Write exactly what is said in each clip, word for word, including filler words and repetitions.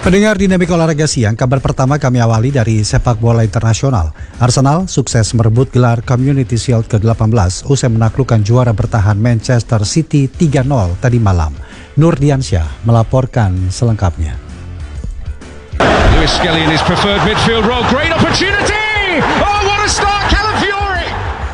Pendengar Dinamika Olahraga Siang, kabar pertama kami awali dari sepak bola internasional. Arsenal sukses merebut gelar Community Shield ke delapan belas usai menaklukkan juara bertahan Manchester City tiga nol tadi malam. Nur Diansyah melaporkan selengkapnya. Lewis Skelly in his preferred midfield role, great opportunity! Oh, what a start, Calafiori!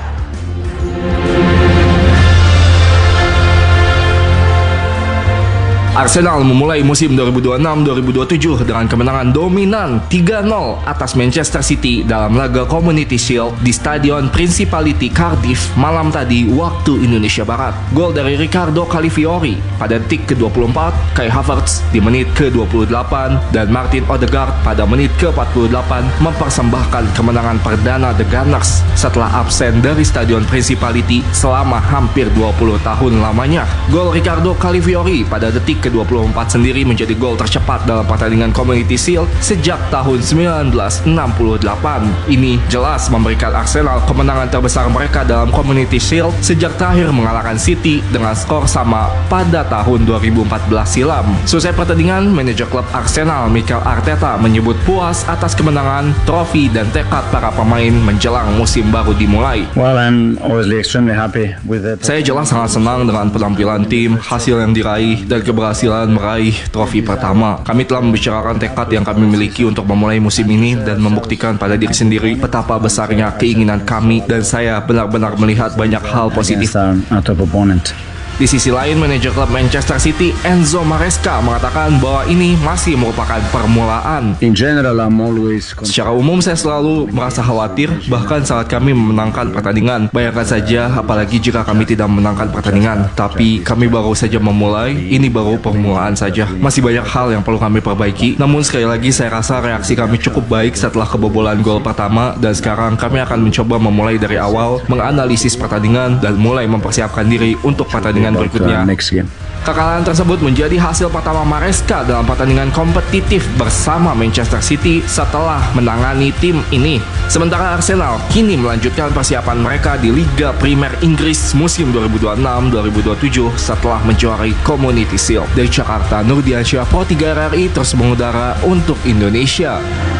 Arsenal memulai musim dua ribu dua puluh enam dua ribu dua puluh tujuh dengan kemenangan dominan tiga nol atas Manchester City dalam laga Community Shield di Stadion Principality Cardiff malam tadi waktu Indonesia Barat. Gol dari Ricardo Calafiori pada detik ke dua puluh empat, Kai Havertz di menit ke dua puluh delapan, dan Martin Odegaard pada menit ke empat puluh delapan mempersembahkan kemenangan perdana The Gunners setelah absen dari Stadion Principality selama hampir dua puluh tahun lamanya. Gol Ricardo Calafiori pada detik ke dua puluh empat sendiri menjadi gol tercepat dalam pertandingan Community Shield sejak tahun sembilan belas enam puluh delapan. Ini jelas memberikan Arsenal kemenangan terbesar mereka dalam Community Shield sejak terakhir mengalahkan City dengan skor sama pada tahun dua ribu empat belas silam. Selesai pertandingan, manajer klub Arsenal Mikel Arteta menyebut puas atas kemenangan, trofi dan tekad para pemain menjelang musim baru dimulai. Well, I'm obviously extremely happy with it. Saya jelas sangat senang dengan penampilan tim, hasil yang diraih, dan keberhasilan meraih trofi pertama. Kami telah membicarakan tekad yang kami miliki untuk memulai musim ini dan membuktikan pada diri sendiri betapa besarnya keinginan kami, dan saya benar-benar melihat banyak hal positif. Our top opponent. Di sisi lain, manajer klub Manchester City Enzo Maresca mengatakan bahwa ini masih merupakan permulaan. In general, I'm always. Secara umum saya selalu merasa khawatir bahkan saat kami memenangkan pertandingan. Bayangkan saja apalagi jika kami tidak memenangkan pertandingan. Tapi kami baru saja memulai, ini baru permulaan saja. Masih banyak hal yang perlu kami perbaiki. Namun sekali lagi saya rasa reaksi kami cukup baik setelah kebobolan gol pertama, dan sekarang kami akan mencoba memulai dari awal, menganalisis pertandingan dan mulai mempersiapkan diri untuk pertandingan berikutnya. Kekalahan tersebut menjadi hasil pertama Maresca dalam pertandingan kompetitif bersama Manchester City setelah menangani tim ini. Sementara Arsenal kini melanjutkan persiapan mereka di Liga Primer Inggris musim dua ribu dua puluh enam dua ribu dua puluh tujuh setelah menjuarai Community Shield. Dari Jakarta, Nur Diansyah, Pro tiga R R I terus mengudara untuk Indonesia.